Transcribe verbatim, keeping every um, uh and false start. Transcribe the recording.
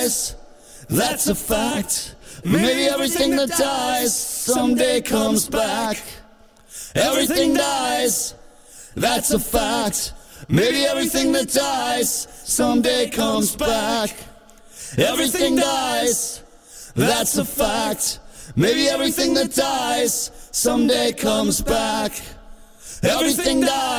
That's a fact. Maybe everything that dies someday comes back. Everything dies. That's a fact. Maybe everything that dies someday comes back. Everything dies. That's a fact. Maybe everything that dies someday comes back. Everything dies.